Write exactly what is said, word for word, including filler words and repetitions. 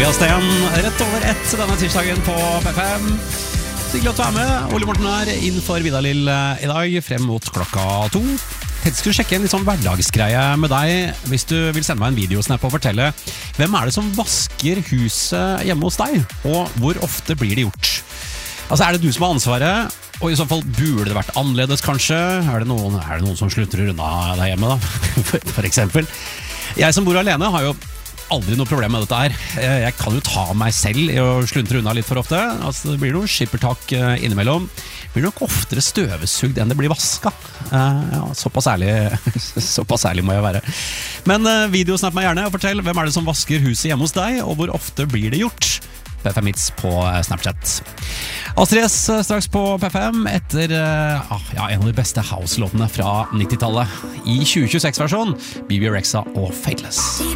Tobias Sten, rett over ett denne tirsdagen på P fem. Hyggelig at du er med. Ole Morten er innenfor Vidar Lill i dag, frem mot klokka to. Jeg skulle sjekke en litt sånn hverdagsgreie med deg. Hvis du vil sende meg en videosnap og fortelle hvem er det som vasker huset hjemme hos deg, og hvor ofte blir det gjort? Altså, er det du som har ansvaret? Og i så fall burde det vært annerledes, kanskje? Er det noen, er det noen som slutter unna deg hjemme, da? For, for eksempel. Jeg som bor alene har jo aldri noe problem med dette her. Jeg kan jo ta meg selv i å sluntre unna litt for ofte. Altså, det blir noen skippertak innimellom. Det blir nok oftere støvesugd enn det blir vaska. Ja, såpass ærlig, såpass ærlig må jeg være. Men videosnapp meg gjerne og fortell hvem er det som vasker huset hjemme hos deg, og hvor ofte blir det gjort? P fem Hits på Snapchat. Astrid S straks på P fem etter ja, en av de beste house-låtene fra nittitallet. I tjue tjueseks-versjon, B B Rexha og Faithless.